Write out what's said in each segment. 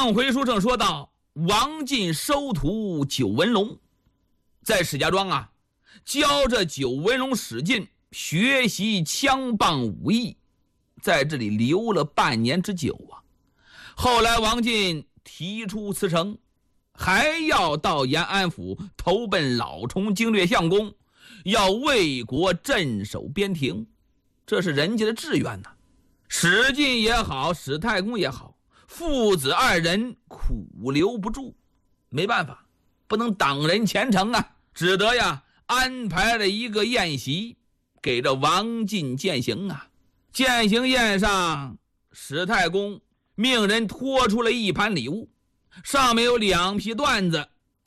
上回书上说到，王进收徒九纹龙，在石家庄啊，教着九纹龙史进学习枪棒武艺，在这里留了半年之久啊。后来王进提出辞呈，还要到延安府投奔老崇经略相公，要为国镇守边庭，这是人家的志愿呐。史进也好，史太公也好，父子二人苦留不住，没办法，不能挡人前程啊，只得呀安排了一个宴席给这王进饯行啊。饯行宴上，史太公命人拖出了一盘礼物，上面有2匹缎子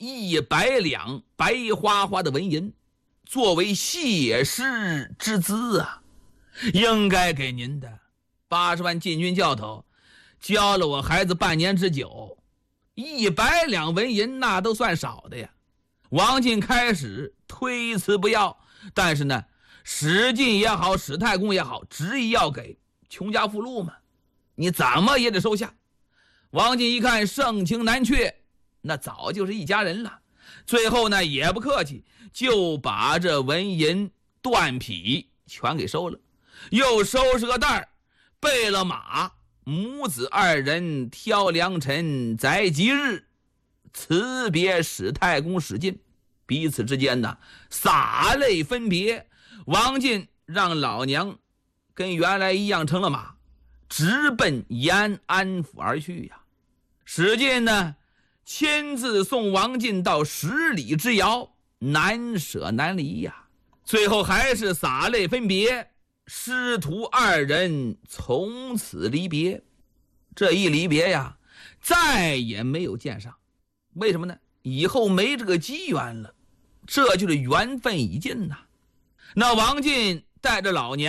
，100两白花花的纹银，作为谢师之资啊，应该给您的。80万禁军教头教了我孩子半年之久，100两纹银那都算少的呀。王进开始推辞不要，但是呢，史进也好，史太公也好，执意要给，穷家富路嘛，你怎么也得收下。王进一看盛情难却，那早就是一家人了，最后呢也不客气，就把这纹银缎匹全给收了，又收拾个袋儿，备了马，母子二人挑良辰择吉日，辞别史太公史进，彼此之间呢洒泪分别。王进让老娘跟原来一样乘了马，直奔延安府而去呀。史进呢亲自送王进到10里之遥，难舍难离呀。最后还是洒泪分别，师徒二人从此离别。这一离别呀，再也没有见上。为什么呢？以后没这个机缘了，这就是缘分已尽呐。那王进带着老娘